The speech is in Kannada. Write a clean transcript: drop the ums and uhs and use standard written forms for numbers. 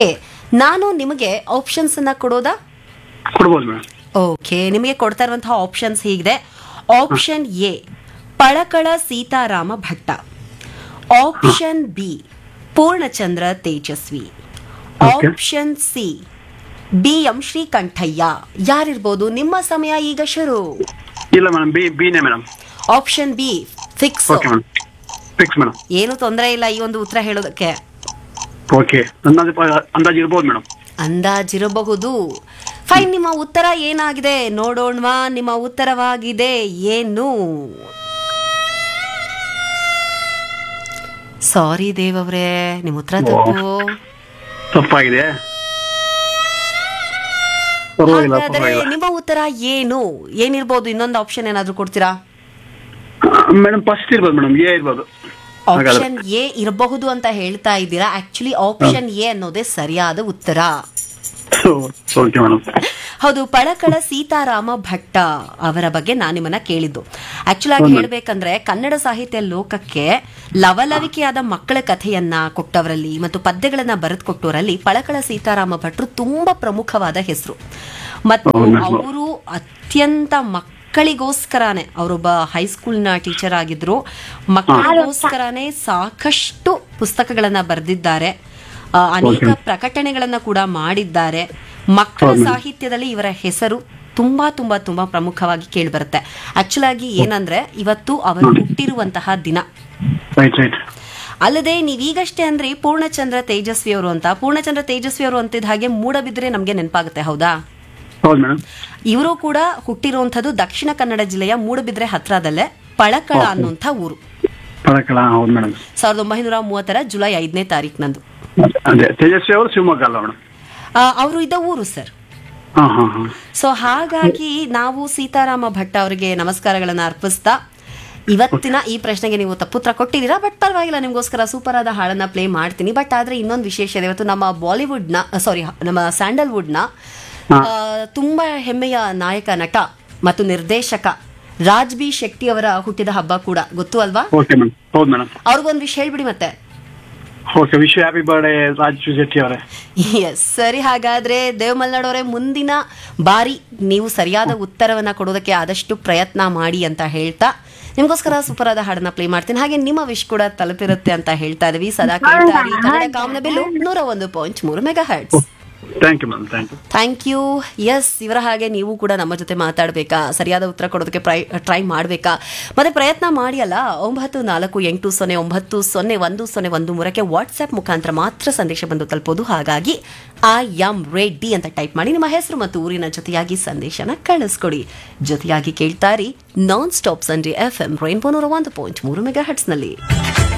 ನಾನು ನಿಮಗೆ ಆಪ್ಷನ್ಸ್ ಅನ್ನ ಕೊಡೋದಾ? ಕೊಡ್ಬೋದು ಮೇಡಮ್. ಓಕೆ, ನಿಮಗೆ ಕೊಡ್ತಾ ಇರುವಂತಹ ಆಪ್ಷನ್ಸ್ ಹೀಗಿದೆ. Option A Palakala Seetharama Bhatta, option B Purnachandra Tejasvi, option C B M Srikantaiah. ಯಾರಿರ್ಬೋದು? ನಿಮ್ಮ ಸಮಯ ಈಗ ಶುರು. ಇಲ್ಲ madam, ಬಿನೇ madam. Option B fix. Okay madam, fix madam. ಏನು ತೊಂದರೆ ಇಲ್ಲ ಈ ಒಂದು ಉತ್ತರ ಹೇಳೋದಕ್ಕೆ. ಓಕೆ, ಅಂದಾಜು ಇರ್ಬೋದು ಮೇಡಮ್. ಅಂದಾಜಿರಬಹುದು. ಫೈನ್, ನಿಮ್ಮ ಉತ್ತರ ಏನಾಗಿದೆ ನೋಡೋಣವಾ? ನಿಮ್ಮ ಉತ್ತರವಾಗಿದೆ ಏನು? ಸಾರಿ ದೇವ್ ಅವ್ರೆ, ನಿಮ್ಮ ಉತ್ತರ ತಪ್ಪು. ತಪ್ಪಾಗಿದೆ. ಹಾಗಾದ್ರೆ ನಿಮ್ಮ ಉತ್ತರ ಏನು? ಏನಿರ್ಬೋದು? ಇನ್ನೊಂದು ಆಪ್ಷನ್ ಏನಾದ್ರೂ ಕೊಡ್ತೀರಾ? ಮೇಡಮ್ ಫಸ್ಟ್ ಇರ್ಬೋದು ಮೇಡಮ್, ಎ ಇರ್ಬೋದು. ಆಪ್ಷನ್ ಎ ಇರಬಹುದು ಅಂತ ಹೇಳ್ತಾ ಇದ್ದೀರಾ. ಆಕ್ಚುಲಿ ಆಪ್ಷನ್ ಎ ಅನ್ನೋದೇ ಸರಿಯಾದ ಉತ್ತರ. ಹೌದು, ಪಳಕಳ ಸೀತಾರಾಮ ಭಟ್ಟ ಅವರ ಬಗ್ಗೆ ನಾನು ನಿಮ್ಮನ್ನ ಕೇಳಿದ್ದು. ಆಕ್ಚುಲ್ ಆಗಿ ಹೇಳ್ಬೇಕಂದ್ರೆ ಕನ್ನಡ ಸಾಹಿತ್ಯ ಲೋಕಕ್ಕೆ ಲವಲವಿಕೆಯಾದ ಮಕ್ಕಳ ಕಥೆಯನ್ನ ಕೊಟ್ಟವರಲ್ಲಿ ಮತ್ತು ಪದ್ಯಗಳನ್ನ ಬರೆದುಕೊಟ್ಟವರಲ್ಲಿ ಪಳಕಳ ಸೀತಾರಾಮ ಭಟ್ರು ತುಂಬಾ ಪ್ರಮುಖವಾದ ಹೆಸರು. ಮತ್ತು ಅವರು ಅತ್ಯಂತ ಮಕ್ಕಳಿಗೋಸ್ಕರನೇ, ಅವರೊಬ್ಬ ಹೈಸ್ಕೂಲ್ನ ಟೀಚರ್ ಆಗಿದ್ರು, ಮಕ್ಕಳಿಗೋಸ್ಕರನೇ ಸಾಕಷ್ಟು ಪುಸ್ತಕಗಳನ್ನ ಬರೆದಿದ್ದಾರೆ, ಅನೇಕ ಪ್ರಕಟಣೆಗಳನ್ನ ಕೂಡ ಮಾಡಿದ್ದಾರೆ. ಮಕ್ಕಳ ಸಾಹಿತ್ಯದಲ್ಲಿ ಇವರ ಹೆಸರು ತುಂಬಾ ತುಂಬಾ ತುಂಬಾ ಪ್ರಮುಖವಾಗಿ ಕೇಳಿ ಬರುತ್ತೆ. ಆಕ್ಚುಲ್ ಆಗಿ ಏನಂದ್ರೆ ಇವತ್ತು ಅವರು ಹುಟ್ಟಿರುವಂತಹ ದಿನ. ಅಲ್ಲದೆ ನೀವೀಗಷ್ಟೇ ಅಂದ್ರೆ ಪೂರ್ಣಚಂದ್ರ ತೇಜಸ್ವಿ ಅವರು ಅಂತ. ಪೂರ್ಣಚಂದ್ರ ತೇಜಸ್ವಿ ಅವರು ಅಂತಿದ್ದ ಹಾಗೆ ಮೂಡಬಿದ್ರೆ ನಮ್ಗೆ ನೆನಪಾಗುತ್ತೆ, ಹೌದಾ? ಇವರು ಕೂಡ ಹುಟ್ಟಿರುವಂತದ್ದು ದಕ್ಷಿಣ ಕನ್ನಡ ಜಿಲ್ಲೆಯ ಮೂಡಬಿದ್ರೆ ಹತ್ರದಲ್ಲೇ ಪಳಕಳ ಅನ್ನುವಂಥ ಊರು. 1930 ಜುಲೈ 5ನೇ ತಾರೀಕಿನಂದು. ತೇಜಸ್ವಿ ಅವರು ಶಿವಮೊಗ್ಗ ಅಲ್ಲ ಮೇಡಮ್? ಅವರು ಇದ್ದ ಊರು ಸರ್. ಸೊ ಹಾಗಾಗಿ ನಾವು ಸೀತಾರಾಮ ಭಟ್ ಅವರಿಗೆ ನಮಸ್ಕಾರಗಳನ್ನ ಅರ್ಪಿಸ್ತಾ ಇವತ್ತಿನ ಈ ಪ್ರಶ್ನೆಗೆ ನೀವು ತಪ್ಪುತ್ತರ ಕೊಟ್ಟಿದ್ದೀರಾ. ಬಟ್ ಪರವಾಗಿಲ್ಲ, ನಿಮ್ಗೋಸ್ಕರ ಸೂಪರ್ ಆದ ಹಾಡನ್ನ ಪ್ಲೇ ಮಾಡ್ತೀನಿ. ಬಟ್ ಆದ್ರೆ ಇನ್ನೊಂದು ವಿಶೇಷ ಇದೆ. ಇವತ್ತು ನಮ್ಮ ನಮ್ಮ ಸ್ಯಾಂಡಲ್ವುಡ್ ನ ತುಂಬಾ ಹೆಮ್ಮೆಯ ನಾಯಕ, ನಟ ಮತ್ತು ನಿರ್ದೇಶಕ ರಾಜ್ ಬಿ ಶೆಟ್ಟಿ ಅವರ ಹುಟ್ಟಿದ ಹಬ್ಬ ಕೂಡ, ಗೊತ್ತು ಅಲ್ವಾ? ಅವ್ರಿಗೊಂದು ವಿಷಯ ಹೇಳ್ಬಿಡಿ ಮತ್ತೆ. Happy birthday Raj B Shetty ಅವರೇ. ಎಸ್, ಸರಿ. ಹಾಗಾದ್ರೆ ದೇವ್ ಮಲ್ನಾಡ್ ಅವರೇ, ಮುಂದಿನ ಬಾರಿ ನೀವು ಸರಿಯಾದ ಉತ್ತರವನ್ನ ಕೊಡೋದಕ್ಕೆ ಆದಷ್ಟು ಪ್ರಯತ್ನ ಮಾಡಿ ಅಂತ ಹೇಳ್ತಾ ನಿಮ್ಗೋಸ್ಕರ ಸೂಪರ್ ಆದ ಹಾಡನ್ನ ಪ್ಲೇ ಮಾಡ್ತೀನಿ. ಹಾಗೆ ನಿಮ್ಮ ವಿಶ್ ಕೂಡ ತಲುಪಿರುತ್ತೆ ಅಂತ ಹೇಳ್ತಾ ಇದೀವಿ. ಸದಾ ಕೇಳ್ತಾ ಇರಿ ಕನ್ನಡ ಕಾಮನಬಿಲ್ಲು 101.3 mega hertz. Thank you. S, ಇವರ ಹಾಗೆ ನೀವು ಕೂಡ ನಮ್ಮ ಜೊತೆ ಮಾತಾಡಬೇಕಾ, ಸರಿಯಾದ ಉತ್ತರ ಕೊಡೋದಕ್ಕೆ ಟ್ರೈ ಮಾಡಬೇಕಾ? ಮತ್ತೆ ಪ್ರಯತ್ನ ಮಾಡಿ ಅಲ್ಲ, 9480901001 ವಾಟ್ಸ್ಆಪ್ ಮುಖಾಂತರ ಮಾತ್ರ ಸಂದೇಶ ಬಂದು ತಲುಪೋದು. ಹಾಗಾಗಿ ಐ ಆಮ್ ರೆಡಿ ಅಂತ ಟೈಪ್ ಮಾಡಿ ನಿಮ್ಮ ಹೆಸರು ಮತ್ತು ಊರಿನ ಜೊತೆಯಾಗಿ ಸಂದೇಶನ ಕಳಿಸ್ಕೊಡಿ. ಜೊತೆಯಾಗಿ ಕೇಳ್ತಾರಿ ನಾನ್ ಸ್ಟಾಪ್ ಸಂಜೆ FM ರೈನ್ಬೋ 101.3 ಮೆಗಾ ಹರ್ಟ್ಸ್ ನಲ್ಲಿ.